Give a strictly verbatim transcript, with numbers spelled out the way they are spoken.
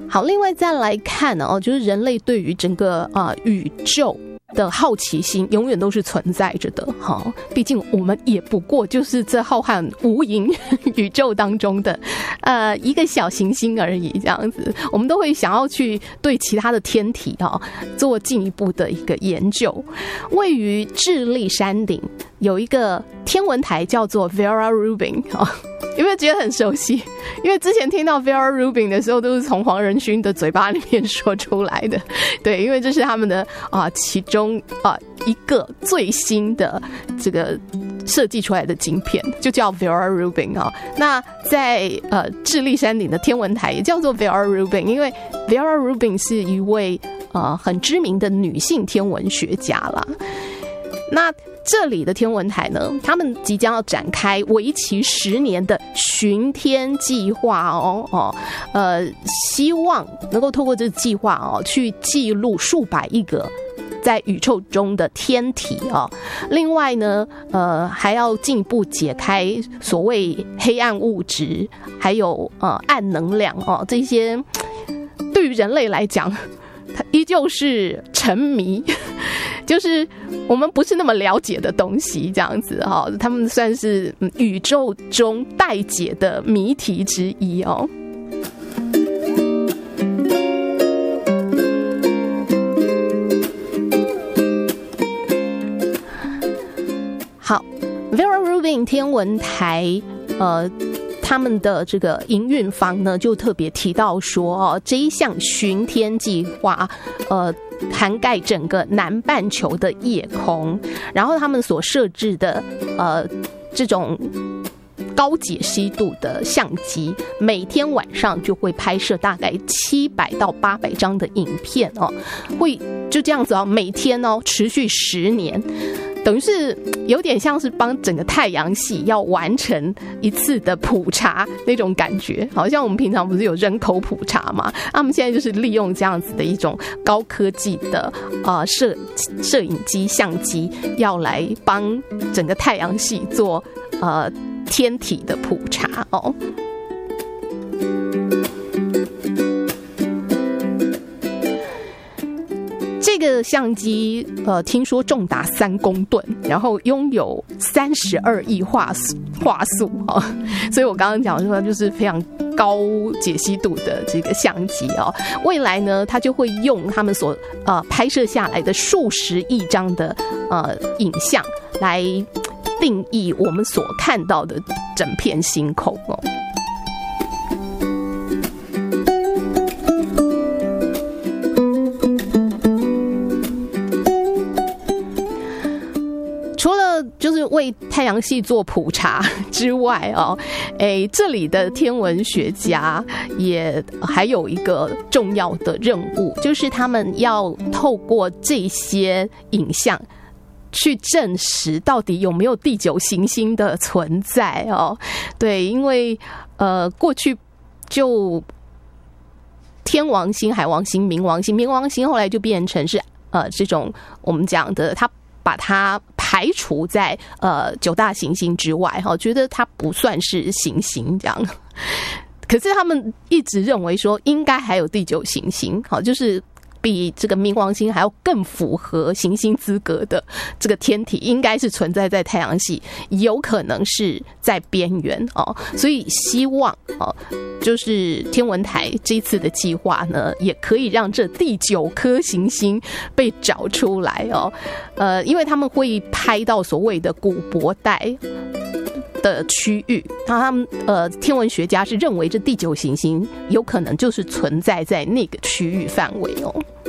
好，另外再来看哦，就是人类对于整个啊、呃、宇宙的好奇心永远都是存在着的哈，毕竟我们也不过就是这浩瀚无垠宇宙当中的呃一个小行星而已，这样子，我们都会想要去对其他的天体啊做进一步的一个研究。位于智利山顶有一个天文台叫做 Vera Rubin 啊，有没有觉得很熟悉？因为之前听到 Vera Rubin 的时候，都是从黄仁勋的嘴巴里面说出来的。对，因为这是他们的啊其中啊一个最新的这个设计出来的晶片，就叫 Vera Rubin 啊。那在呃智利山顶的天文台也叫做 Vera Rubin， 因为 Vera Rubin 是一位呃很知名的女性天文学家啦。那这里的天文台呢，他们即将要展开为期十年的巡天计划哦哦，呃，希望能够透过这个计划哦，去记录数百亿个在宇宙中的天体哦。另外呢，呃，还要进一步解开所谓黑暗物质，还有呃暗能量哦，这些对于人类来讲，它依旧是沉迷。就是我们不是那么了解的东西，这样子哈，他们算是宇宙中待解的谜题之一哦。好 ，Vera Rubin 天文台，呃。他们的这个营运方呢，就特别提到说，哦，这一项巡天计划，呃，涵盖整个南半球的夜空，然后他们所设置的呃这种高解析度的相机，每天晚上就会拍摄大概七百到八百张的影片哦，会就这样子哦，每天哦持续十年。等于是有点像是帮整个太阳系要完成一次的普查那种感觉，好像我们平常不是有人口普查嘛？他们现在就是利用这样子的一种高科技的呃摄摄影机、相机，要来帮整个太阳系做呃天体的普查哦。这个相机，呃，听说重达三公吨，然后拥有三十二亿画素画素哦，所以我刚刚讲说，就是非常高解析度的这个相机哦。未来呢，它就会用他们所呃拍摄下来的数十亿张的呃影像来定义我们所看到的整片星空哦。就是为太阳系做普查之外哦，诶，这里的天文学家也还有一个重要的任务，就是他们要透过这些影像去证实到底有没有第九行星的存在哦。对，因为呃过去就天王星、海王星、冥王星，冥王星后来就变成是呃这种我们讲的它。把它排除在呃九大行星之外哈，觉得它不算是行星这样。可是他们一直认为说应该还有第九行星，好，就是比这个冥王星还要更符合行星资格的这个天体，应该是存在在太阳系，有可能是在边缘哦。所以希望哦，就是天文台这次的计划呢，也可以让这第九颗行星被找出来哦。呃，因为他们会拍到所谓的古柏带的区域，那他们呃天文学家是认为这第九行星有可能就是存在在那个区域范围哦。